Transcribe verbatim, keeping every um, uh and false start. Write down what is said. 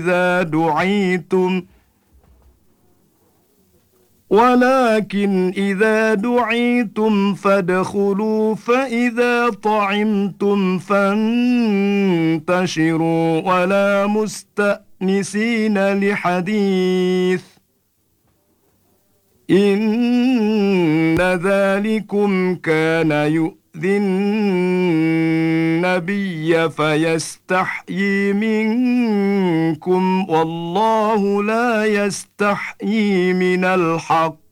إذا دعيتم ولكن إذا دعيتم فادخلوا فإذا طعمتم فانتشروا ولا مستأنسين لحديث إن ذلكم كان يؤذي النبي فيستحيي منكم والله لا يستحيي من الحق